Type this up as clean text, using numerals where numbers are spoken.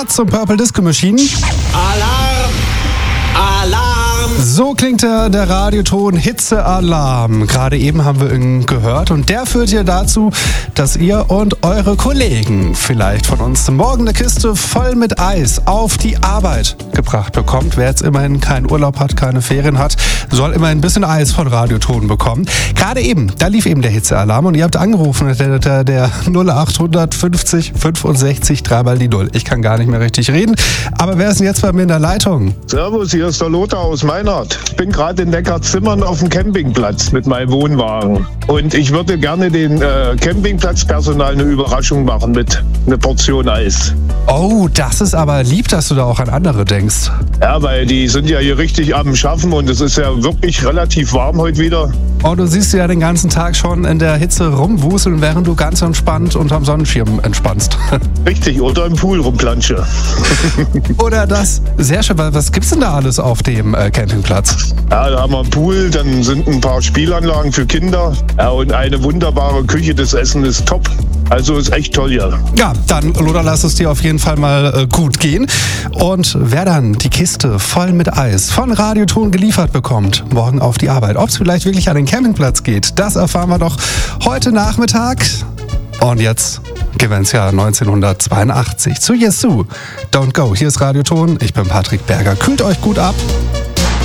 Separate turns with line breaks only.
Schwarz und Purple Disco Machine.
Alarm! Alarm!
So klingt der Radioton Hitzealarm. Gerade eben haben wir ihn gehört und der führt ja dazu, dass ihr und eure Kollegen vielleicht von uns morgen eine Kiste voll mit Eis auf die Arbeit gebracht bekommt. Wer jetzt immerhin keinen Urlaub hat, keine Ferien hat, soll immerhin ein bisschen Eis von Radioton bekommen. Gerade eben, da lief eben der Hitzealarm und ihr habt angerufen, der 0800 50 65 3 die 0. Ich kann gar nicht mehr richtig reden, aber wer ist denn jetzt bei mir in der Leitung?
Servus, hier ist der Lothar aus Meinert. Ich bin gerade in Neckarzimmern auf dem Campingplatz mit meinem Wohnwagen. Und ich würde gerne den Campingplatzpersonal eine Überraschung machen mit einer Portion Eis.
Oh, das ist aber lieb, dass du da auch an andere denkst.
Ja, weil die sind ja hier richtig am Schaffen und es ist ja wirklich relativ warm heute wieder.
Oh, du siehst ja den ganzen Tag schon in der Hitze rumwuseln, während du ganz entspannt unterm Sonnenschirm entspannst.
Richtig, oder im Pool rumplansche.
Oder das. Sehr schön. Was gibt's denn da alles auf dem Campingplatz?
Ja, da haben wir einen Pool, dann sind ein paar Spielanlagen für Kinder. Ja, und eine wunderbare Küche. Das Essen ist top. Also ist echt toll hier.
Ja, dann, Lothar, lass es dir auf jeden Fall mal gut gehen. Und wer dann die Kiste voll mit Eis von Radioton geliefert bekommt, morgen auf die Arbeit, ob es vielleicht wirklich an den Campingplatz geht, das erfahren wir doch heute Nachmittag. Und jetzt gehen wir ins Jahr 1982 zu Yesu. Don't Go. Hier ist Radioton. Ich bin Patrick Berger. Kühlt euch gut ab.